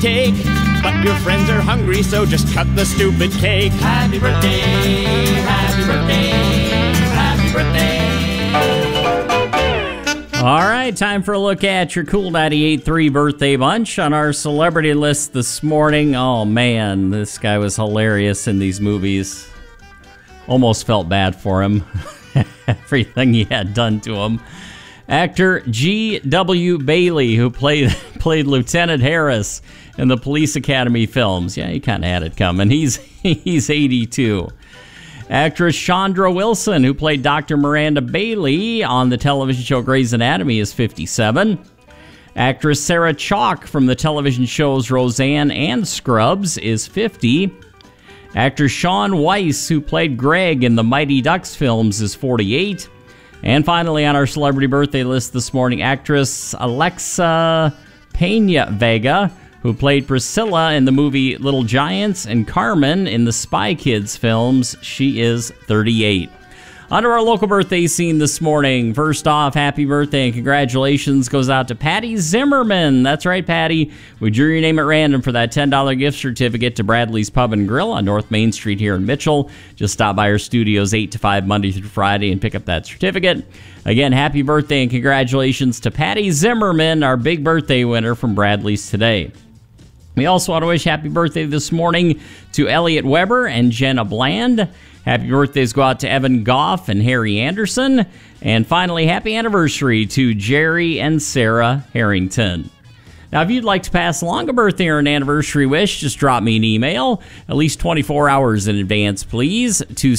cake, but your friends are hungry, so just cut the stupid cake. Happy birthday, happy birthday, happy birthday. All right, time for a look at your Cool 98.3 birthday bunch on our celebrity list this morning. Oh, man, this guy was hilarious in these movies. Almost felt bad for him. Everything he had done to him. Actor G.W. Bailey, who played Lieutenant Harris in the Police Academy films. Yeah, he kind of had it coming. He's 82. Actress Chandra Wilson, who played Dr. Miranda Bailey on the television show Grey's Anatomy, is 57. Actress Sarah Chalke from the television shows Roseanne and Scrubs is 50. Actor Sean Weiss, who played Greg in the Mighty Ducks films, is 48. And finally, on our celebrity birthday list this morning, actress Alexa Pena Vega, who played Priscilla in the movie Little Giants and Carmen in the Spy Kids films. She is 38. On to our local birthday scene this morning. First off, happy birthday and congratulations goes out to Patty Zimmerman. That's right, Patty. We drew your name at random for that $10 gift certificate to Bradley's Pub and Grill on North Main Street here in Mitchell. Just stop by our studios 8 to 5 Monday through Friday and pick up that certificate. Again, happy birthday and congratulations to Patty Zimmerman, our big birthday winner from Bradley's today. We also want to wish happy birthday this morning to Elliot Weber and Jenna Bland. Happy birthdays go out to Evan Goff and Harry Anderson. And finally, happy anniversary to Jerry and Sarah Harrington. Now, if you'd like to pass along a birthday or an anniversary wish, just drop me an email, at least 24 hours in advance, please, to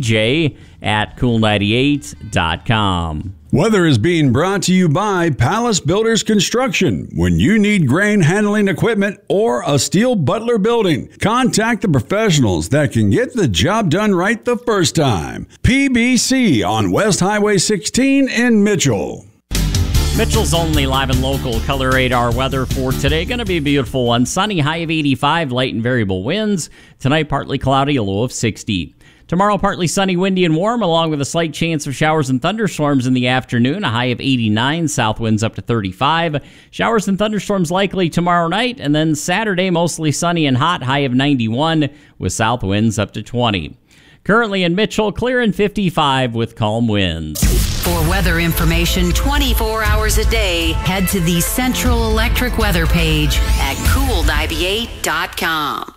cj@cool98.com. Weather is being brought to you by Palace Builders Construction. When you need grain handling equipment or a steel Butler building, contact the professionals that can get the job done right the first time. PBC on West Highway 16 in Mitchell. Mitchell's only live and local color radar weather for today. Going to be a beautiful one. Sunny, high of 85, light and variable winds. Tonight, partly cloudy, a low of 60. Tomorrow, partly sunny, windy, and warm, along with a slight chance of showers and thunderstorms in the afternoon. A high of 89, south winds up to 35. Showers and thunderstorms likely tomorrow night. And then Saturday, mostly sunny and hot, high of 91, with south winds up to 20. Currently in Mitchell, clear and 55 with calm winds. For weather information 24 hours a day, head to the Central Electric weather page at cool98.com.